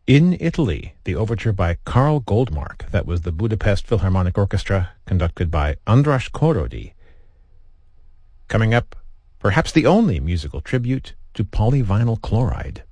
In Italy, the overture by Karl Goldmark. That was the Budapest Philharmonic Orchestra, conducted by András Korody. Coming up, perhaps the only musical tribute to polyvinyl chloride.